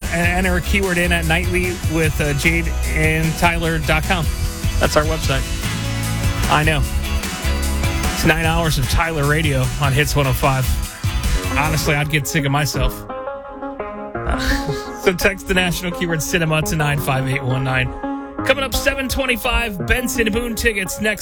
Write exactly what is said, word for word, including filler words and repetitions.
and enter a keyword in at nightly with uh, Jade and Tyler dot com. That's our website. I know. It's nine hours of Tyler radio on Hits one oh five. Honestly, I'd get sick of myself. So text the national keyword cinema to nine five eight one nine. Coming up seven twenty-five, Benson Boone tickets next.